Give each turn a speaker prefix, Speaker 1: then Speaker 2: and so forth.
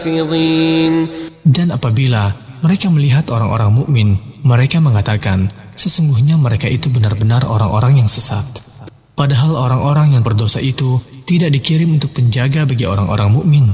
Speaker 1: Dan apabila mereka melihat orang-orang mukmin, mereka mengatakan, sesungguhnya mereka itu benar-benar orang-orang yang sesat. Padahal orang-orang yang berdosa itu tidak dikirim untuk penjaga bagi orang-orang mukmin.